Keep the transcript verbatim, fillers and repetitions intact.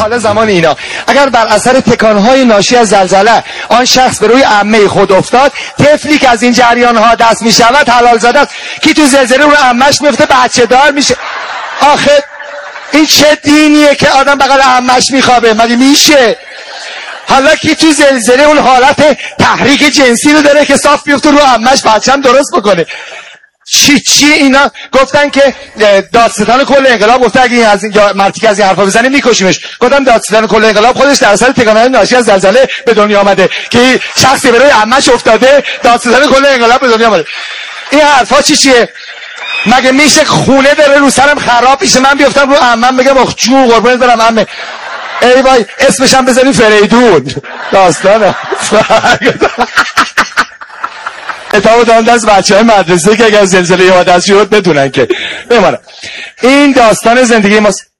حالا زمان اینا، اگر بر اثر تکانهای ناشی از زلزله آن شخص به روی عمه خود افتاد، طفلی که از این جریان ها دست می شود حلال زاده است. کی تو زلزله رو عمش میفته بچه دار میشه؟ آخه این چه دینیه که آدم بغل عمش میخوابه؟ مگه میشه؟ حالا کی تو زلزله اون حالت تحریک جنسی رو داره که صاف بیفته رو عمش بچه‌م درست بکنه؟ چی چی اینا گفتن که دادستان کل انقلاب گفته اگه این از این مرتی که از این حرفا بزنه میکشیمش. گفتم دادستان کل انقلاب خودش در اثر تکانهای ناشی از زلزله به دنیا آمده که شخصی به روی عمش افتاده، دادستان کل انقلاب به دنیا آمده. این حرفا چی چیه؟ مگه میشه خونه داره رو سرم خراب میشه من بیفتم رو عمم بگم اخ جو قربونت برم عمه، ای وای اسمش هم بزنی فریدون. داستانه اتاو دارم دست بچه های مدرسه که اگر زلزله یه دست شد بدونن که بمانه. این داستان زندگی ماست.